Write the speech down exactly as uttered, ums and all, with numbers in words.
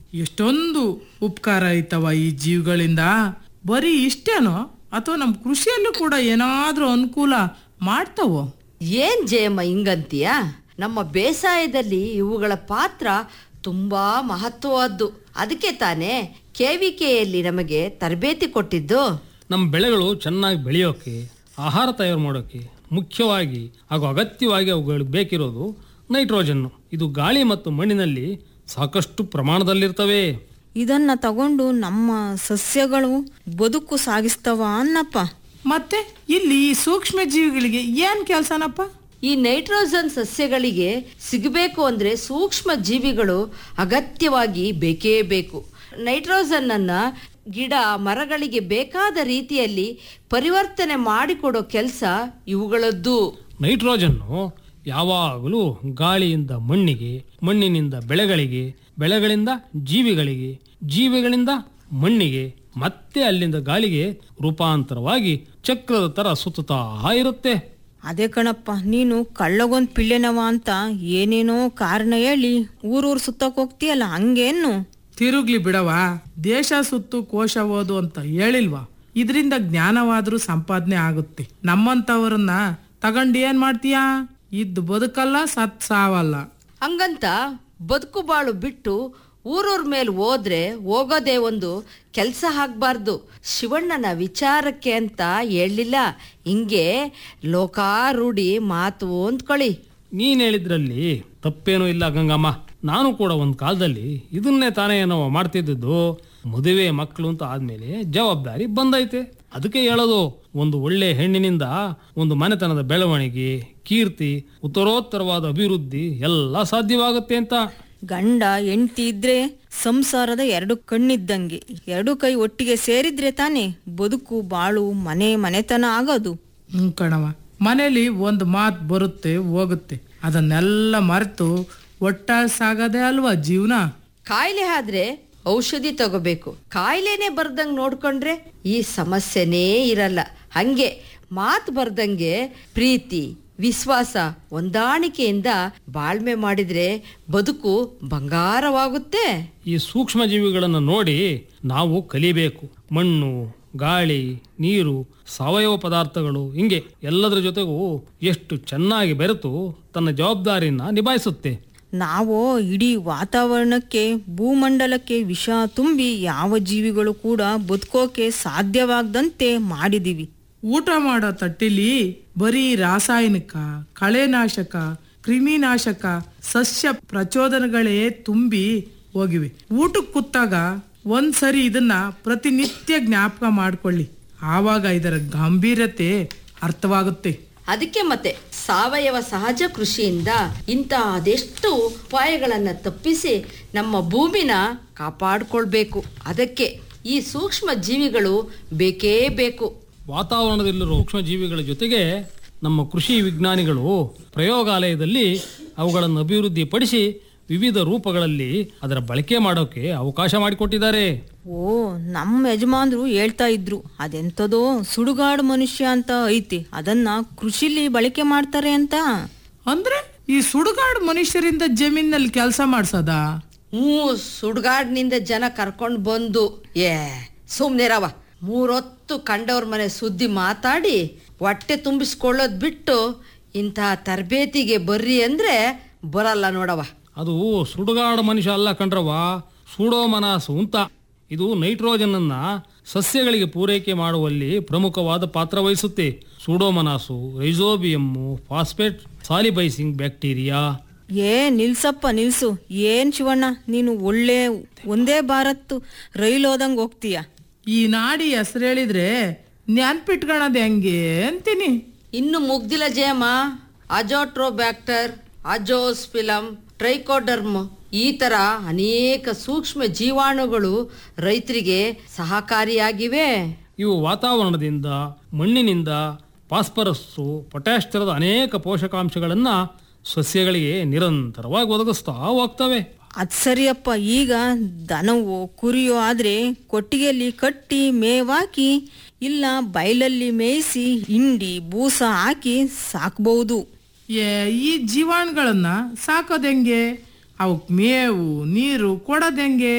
ಎಷ್ಟೊಂದು ಉಪಕಾರ ಐತವ ಈ ಜೀವಿಗಳಿಂದ. ಬರೀ ಇಷ್ಟೇನೋ ಅಥವಾ ನಮ್ಮ ಕೃಷಿಯಲ್ಲೂ ಕೂಡ ಏನಾದ್ರೂ ಅನುಕೂಲ ಮಾಡ್ತಾವೋ? ಏನ್ ಜಯಮ್ಮ ಹಿಂಗಂತೀಯ? ನಮ್ಮ ಬೇಸಾಯದಲ್ಲಿ ಇವುಗಳ ಪಾತ್ರ ತುಂಬಾ ಮಹತ್ವವಾದ್ದು. ಅದಕ್ಕೆ ತಾನೇ ಕೆವಿಕೆಯಲ್ಲಿ ನಮಗೆ ತರಬೇತಿ ಕೊಟ್ಟಿದ್ದು. ನಮ್ಮ ಬೆಳೆಗಳು ಚೆನ್ನಾಗಿ ಬೆಳೆಯೋಕೆ, ಆಹಾರ ತಯಾರು ಮಾಡೋಕೆ ಮುಖ್ಯವಾಗಿ ಹಾಗೂ ಅಗತ್ಯವಾಗಿ ಅವುಗಳಿಗೆ ಬೇಕಿರೋದು ನೈಟ್ರೋಜನ್ನು. ಇದು ಗಾಳಿ ಮತ್ತು ಮಣ್ಣಿನಲ್ಲಿ ಸಾಕಷ್ಟು ಪ್ರಮಾಣದಲ್ಲಿರ್ತವೆ. ಇದನ್ನ ತಗೊಂಡು ನಮ್ಮ ಸಸ್ಯಗಳು ಬದುಕು ಸಾಗಿಸ್ತವ ಅನ್ನಪ್ಪ. ಮತ್ತೆ ಇಲ್ಲಿ ಈ ಸೂಕ್ಷ್ಮ ಜೀವಿಗಳಿಗೆ ಏನ್ ಕೆಲ್ಸನಪ್ಪ? ಈ ನೈಟ್ರೋಜನ್ ಸಸ್ಯಗಳಿಗೆ ಸಿಗಬೇಕು ಅಂದ್ರೆ ಸೂಕ್ಷ್ಮ ಜೀವಿಗಳು ಅಗತ್ಯವಾಗಿ ಬೇಕೇ ಬೇಕು. ನೈಟ್ರೋಜನ್ ಅನ್ನ ಗಿಡ ಮರಗಳಿಗೆ ಬೇಕಾದ ರೀತಿಯಲ್ಲಿ ಪರಿವರ್ತನೆ ಮಾಡಿಕೊಡೋ ಕೆಲಸ ಇವುಗಳದ್ದು. ನೈಟ್ರೋಜನ್ನು ಯಾವಾಗಲೂ ಗಾಳಿಯಿಂದ ಮಣ್ಣಿಗೆ, ಮಣ್ಣಿನಿಂದ ಬೆಳೆಗಳಿಗೆ, ಬೆಳೆಗಳಿಂದ ಜೀವಿಗಳಿಗೆ, ಜೀವಿಗಳಿಂದ ಮಣ್ಣಿಗೆ, ಮತ್ತೆ ಅಲ್ಲಿಂದ ಗಾಳಿಗೆ ರೂಪಾಂತರವಾಗಿ ಚಕ್ರದ ತರ ಸುತ್ತುತ್ತಾ ಇರುತ್ತೆ. ಅದೇ ಕಣಪ್ಪ, ನೀನು ಕಳ್ಳಗೊಂದ್ ಪಿಳ್ಳೆನವ ಅಂತ ಏನೇನೋ ಕಾರಣ ಹೇಳಿ ಊರೂರು ಸುತ್ತಕ್ ಹೋಗ್ತೀಯಲ್ಲ, ಹಂಗೇನು? ತಿರುಗ್ಲಿ ಬಿಡವಾ, ದೇಶ ಸುತ್ತು ಕೋಶ ಓದು ಅಂತ ಹೇಳಿಲ್ವಾ? ಇದರಿಂದ ಜ್ಞಾನವಾದ್ರೂ ಸಂಪಾದನೆ ಆಗುತ್ತೆ. ನಮ್ಮಂತವರನ್ನ ತಗೊಂಡು ಏನ್ ಮಾಡ್ತೀಯಾ? ಇದ್ದು ಬದುಕಲ್ಲ, ಸತ್ ಸಾವಲ್ಲ. ಹಂಗಂತ ಬದುಕು ಬಾಳು ಬಿಟ್ಟು ಊರೂರ್ ಮೇಲೆ ಹೋದ್ರೆ ಹೋಗೋದೇ ಒಂದು ಕೆಲಸ ಆಗ್ಬಾರ್ದು. ಶಿವಣ್ಣನ ವಿಚಾರಕ್ಕೆ ಅಂತ ಹೇಳಲಿಲ್ಲ, ಹಿಂಗೆ ಲೋಕಾರೂಢಿ ಮಾತು ಅಂದ್ಕೊಳ್ಳಿ. ನೀನ್ ಹೇಳಿದ್ರಲ್ಲಿ ತಪ್ಪೇನೂ ಇಲ್ಲ ಗಂಗಮ್ಮ. ನಾನು ಕೂಡ ಒಂದು ಕಾಲದಲ್ಲಿ ಇದನ್ನೇ ತಾನೇ ಏನೋ ಮಾಡ್ತಿದ್ದು. ಮದುವೆ ಮಕ್ಕಳು ಅಂತ ಆದ್ಮೇಲೆ ಜವಾಬ್ದಾರಿ ಬಂದೈತೆ. ಅದಕ್ಕೆ ಹೇಳೋದು, ಒಂದು ಒಳ್ಳೆ ಹೆಣ್ಣಿನಿಂದ ಒಂದು ಮನೆತನದ ಬೆಳವಣಿಗೆ, ಕೀರ್ತಿ, ಉತ್ತರೋತ್ತರವಾದ ಅಭಿವೃದ್ಧಿ ಎಲ್ಲ ಸಾಧ್ಯವಾಗುತ್ತೆ ಅಂತ. ಗಂಡ ಹೆಂಡತಿ ಇದ್ರೆ ಸಂಸಾರದ ಎರಡು ಕಣ್ಣಿದ್ದಂಗೆ. ಎರಡು ಕೈ ಒಟ್ಟಿಗೆ ಸೇರಿದ್ರೆ ತಾನೇ ಬದುಕು ಬಾಳು ಮನೆ ಮನೆತನ ಆಗೋದು. ಹ್ಮ್ ಕಣವ, ಮನೇಲಿ ಒಂದು ಮಾತು ಬರುತ್ತೆ ಹೋಗುತ್ತೆ, ಅದನ್ನೆಲ್ಲ ಮರೆತು ಒಟ್ಟಾಗಿ ಸಾಗದೆ ಅಲ್ವಾ ಜೀವನ. ಕಾಯಿಲೆ ಆದ್ರೆ ಔಷಧಿ ತಗೋಬೇಕು. ಕಾಯಿಲೆನೆ ಬರ್ದಂಗೆ ನೋಡ್ಕೊಂಡ್ರೆ ಈ ಸಮಸ್ಯೆನೇ ಇರಲ್ಲ. ಹಂಗೆ ಮಾತು ಬರ್ದಂಗೆ ಪ್ರೀತಿ, ವಿಶ್ವಾಸ, ಹೊಂದಾಣಿಕೆಯಿಂದ ಬಾಳ್ಮೆ ಮಾಡಿದ್ರೆ ಬದುಕು ಬಂಗಾರವಾಗುತ್ತೆ. ಈ ಸೂಕ್ಷ್ಮ ಜೀವಿಗಳನ್ನು ನೋಡಿ ನಾವು ಕಲಿಬೇಕು. ಮಣ್ಣು, ಗಾಳಿ, ನೀರು, ಸಾವಯವ ಪದಾರ್ಥಗಳು, ಹಿಂಗೆ ಎಲ್ಲದರ ಜೊತೆಗೂ ಎಷ್ಟು ಚೆನ್ನಾಗಿ ಬೆರೆತು ತನ್ನ ಜವಾಬ್ದಾರಿನ ನಿಭಾಯಿಸುತ್ತೆ. ನಾವು ಇಡೀ ವಾತಾವರಣಕ್ಕೆ, ಭೂಮಂಡಲಕ್ಕೆ ವಿಷ ತುಂಬಿ ಯಾವ ಜೀವಿಗಳು ಕೂಡ ಬದುಕೋಕೆ ಸಾಧ್ಯವಾಗದಂತೆ ಮಾಡಿದೀವಿ. ಊಟ ಮಾಡೋ ತಟ್ಟಿಲಿ ಬರೀ ರಾಸಾಯನಿಕ, ಕಳೆನಾಶಕ, ಕ್ರಿಮಿನಾಶಕ, ಸಸ್ಯ ಪ್ರಚೋದನೆಗಳೇ ತುಂಬಿ ಹೋಗಿವೆ. ಊಟಕ್ಕೆ ಕೂತಾಗ ಒಂದ್ಸರಿ ಇದನ್ನ ಪ್ರತಿನಿತ್ಯ ಜ್ಞಾಪಕ ಮಾಡ್ಕೊಳ್ಳಿ, ಆವಾಗ ಇದರ ಗಂಭೀರತೆ ಅರ್ಥವಾಗುತ್ತೆ. ಅದಕ್ಕೆ ಮತ್ತೆ ಸಾವಯವ ಸಹಜ ಕೃಷಿಯಿಂದ ಇಂತಹ ಅದೆಷ್ಟು ಉಪಾಯಗಳನ್ನ ತಪ್ಪಿಸಿ ನಮ್ಮ ಭೂಮಿನ ಕಾಪಾಡಿಕೊಳ್ಬೇಕು. ಅದಕ್ಕೆ ಈ ಸೂಕ್ಷ್ಮ ಜೀವಿಗಳು ಬೇಕೇ ಬೇಕು. ವಾತಾವರಣದಲ್ಲಿರುವ ಸೂಕ್ಷ್ಮ ಜೀವಿಗಳ ಜೊತೆಗೆ ನಮ್ಮ ಕೃಷಿ ವಿಜ್ಞಾನಿಗಳು ಪ್ರಯೋಗಾಲಯದಲ್ಲಿ ಅವುಗಳನ್ನು ಅಭಿವೃದ್ಧಿಪಡಿಸಿ ವಿವಿಧ ರೂಪಗಳಲ್ಲಿ ಅದರ ಬಳಕೆ ಮಾಡೋಕೆ ಅವಕಾಶ ಮಾಡಿಕೊಟ್ಟಿದ್ದಾರೆ. ಓ, ನಮ್ಮ ಯಜಮಾನ್ರು ಹೇಳ್ತಾ ಇದ್ರು, ಅದೆಂತದೋ ಸುಡುಗಾಡು ಮನುಷ್ಯ ಅಂತ ಐತಿ, ಅದನ್ನ ಕೃಷಿಲಿ ಬಳಕೆ ಮಾಡ್ತಾರೆ ಅಂತ. ಅಂದ್ರೆ ಈ ಸುಡುಗಾಡು ಮನುಷ್ಯರಿಂದ ಜಮೀನಲ್ಲಿ ಕೆಲಸ ಮಾಡ್ಸದ? ಹ್ಞೂ, ಸುಡ್ಗಾಡ್ನಿಂದ ಜನ ಕರ್ಕೊಂಡು ಬಂದು ಏ ಸುಮ್ನಿರವ, ಮೂರೊತ್ತು ಕಂಡವ್ರ ಮನೆ ಸುದ್ದಿ ಮಾತಾಡಿ ಹೊಟ್ಟೆ ತುಂಬಿಸ್ಕೊಳ್ಳೋದ್ ಬಿಟ್ಟು ಇಂತಹ ತರಬೇತಿಗೆ ಬರ್ರಿ ಅಂದ್ರೆ ಬರಲ್ಲ ನೋಡವ. ಅದು ಸುಡುಗಾಡು ಮನುಷ್ಯ ಅಲ್ಲ ಕಣ್ರವ, ಸೂಡೋಮನಾಸು ಅಂತ. ಇದು ನೈಟ್ರೋಜನ್ ಅನ್ನ ಸಸ್ಯಗಳಿಗೆ ಪೂರೈಕೆ ಮಾಡುವಲ್ಲಿ ಪ್ರಮುಖವಾದ ಪಾತ್ರ ವಹಿಸುತ್ತೆ. ಸೂಡೋಮನಾಸು, ರೈಜೋಬಿಯಮ್ಮು, ಫಾಸ್ಫೇಟ್ ಸಾಲಿಬೈಸಿಂಗ್ ಬ್ಯಾಕ್ಟೀರಿಯಾ. ಏ ನಿಲ್ಸಪ್ಪ ನಿಲ್ಸು, ಏನ್ ಶಿವಣ್ಣ ನೀನು ಒಳ್ಳೆ ಒಂದೇ ಭಾರತ್ ರೈಲ್ ಹೋದಂಗೆ ಹೋಗ್ತೀಯ. ಈ ನಾಡಿ ಹೆಸರು ಹೇಳಿದ್ರೆ ನೆನ್ಪಿಟ್ಕೊಳ್ಳೋದು ಹೆಂಗೆ ಅಂತೀನಿ. ಇನ್ನು ಮುಗ್ದಿಲ್ಲ ಜಯಮ್ಮ. ಅಜೋಟ್ರೋಬ್ಯಾಕ್ಟರ್, ಅಜೋಸ್ಪಿಲಮ್, ಟ್ರೈಕೋಡರ್ಮ್ ಈ ತರ ಅನೇಕ ಸೂಕ್ಷ್ಮ ಜೀವಾಣುಗಳು ರೈತರಿಗೆ ಸಹಕಾರಿಯಾಗಿವೆ. ಇವು ವಾತಾವರಣದಿಂದ, ಮಣ್ಣಿನಿಂದ ಫಾಸ್ಫರಸ್ಸು, ಪೊಟ್ಯಾಶ್ ತರದ ಅನೇಕ ಪೋಷಕಾಂಶಗಳನ್ನ ಸಸ್ಯಗಳಿಗೆ ನಿರಂತರವಾಗಿ ಒದಗಿಸ್ತಾ ಹೋಗ್ತವೆ. ಅದ್ ಸರಿಯಪ್ಪ. ಈಗ ದನವೋ ಕುರಿಯೋ ಆದ್ರೆ ಕೊಟ್ಟಿಗೆಯಲ್ಲಿ ಕಟ್ಟಿ ಮೇವಾಕಿ ಇಲ್ಲ ಬಯಲಲ್ಲಿ ಮೇಯಿಸಿ ಹಿಂಡಿ ಬೂಸ ಹಾಕಿ ಸಾಕಬಹುದು. ಏ ಈ ಜೀವಾಣುಗಳನ್ನ ಸಾಕೋದೆಂಗೆ? ಅವಕ್ ಮೇವು ನೀರು ಕೊಡೋದೆಂಗೆ?